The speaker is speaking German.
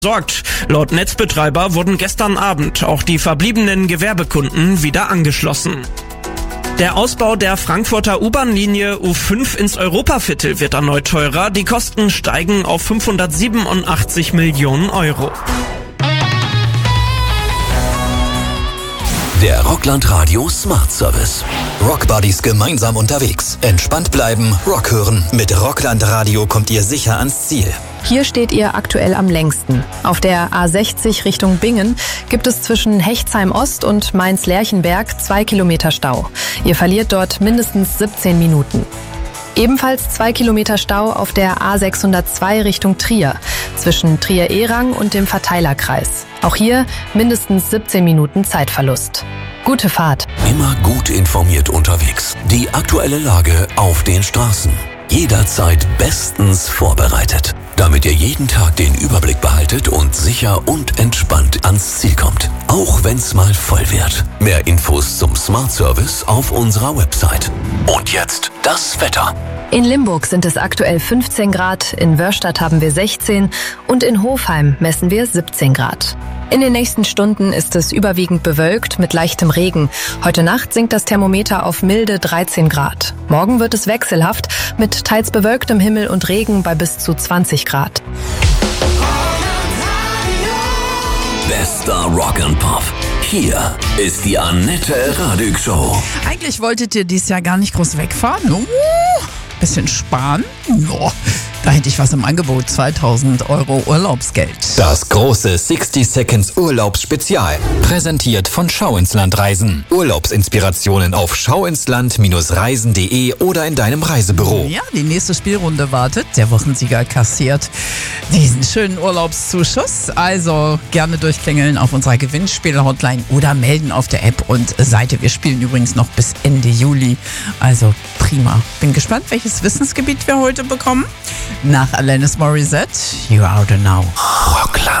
sorgt. Laut Netzbetreiber wurden gestern Abend auch die verbliebenen Gewerbekunden wieder angeschlossen. Der Ausbau der Frankfurter U-Bahn-Linie U5 ins Europaviertel wird erneut teurer. Die Kosten steigen auf 587 Millionen Euro. Der Rockland Radio Smart Service. Rockbuddies gemeinsam unterwegs. Entspannt bleiben, Rock hören. Mit Rockland Radio kommt ihr sicher ans Ziel. Hier steht ihr aktuell am längsten. Auf der A60 Richtung Bingen gibt es zwischen Hechtsheim Ost und Mainz-Lerchenberg 2 Kilometer Stau. Ihr verliert dort mindestens 17 Minuten. Ebenfalls 2 Kilometer Stau auf der A602 Richtung Trier, zwischen Trier-Erang und dem Verteilerkreis. Auch hier mindestens 17 Minuten Zeitverlust. Gute Fahrt. Immer gut informiert unterwegs. Die aktuelle Lage auf den Straßen. Jederzeit bestens vorbereitet, damit ihr jeden Tag den Überblick behaltet und sicher und entspannt ans Ziel kommt. Auch wenn's mal voll wird. Mehr Infos zum Smart Service auf unserer Website. Und jetzt das Wetter. In Limburg sind es aktuell 15 Grad, in Wörstadt haben wir 16 und in Hofheim messen wir 17 Grad. In den nächsten Stunden ist es überwiegend bewölkt mit leichtem Regen. Heute Nacht sinkt das Thermometer auf milde 13 Grad. Morgen wird es wechselhaft mit teils bewölktem Himmel und Regen bei bis zu 20 Grad. Bester Rock and Pop. Hier ist die Annette Radig Show. Eigentlich wolltet ihr dieses Jahr gar nicht groß wegfahren. Bisschen sparen. Da hätte ich was im Angebot. 2000 Euro Urlaubsgeld. Das große 60 Seconds Urlaubsspezial. Präsentiert von Schau ins Land Reisen. Urlaubsinspirationen auf schauinsland-reisen.de oder in deinem Reisebüro. Ja, die nächste Spielrunde wartet. Der Wochensieger kassiert diesen schönen Urlaubszuschuss. Also gerne durchklingeln auf unserer Gewinnspiel-Hotline oder melden auf der App und Seite. Wir spielen übrigens noch bis Ende Juli. Also prima. Bin gespannt, welches Wissensgebiet wir heute bekommen. Nach Alanis Morissette, You Are the Now. Rockland.